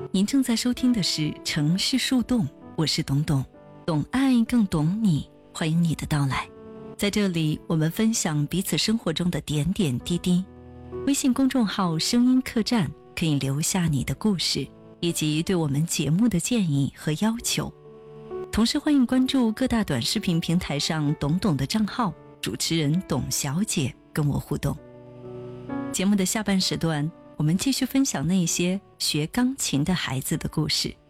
您正在收听的是城市树洞，我是董董，懂爱更懂你，欢迎你的到来。在这里，我们分享彼此生活中的点点滴滴。微信公众号声音客栈可以留下你的故事，以及对我们节目的建议和要求。同时欢迎关注各大短视频平台上董董的账号，主持人董小姐跟我互动。节目的下半时段，我们继续分享那些学钢琴的孩子的故事。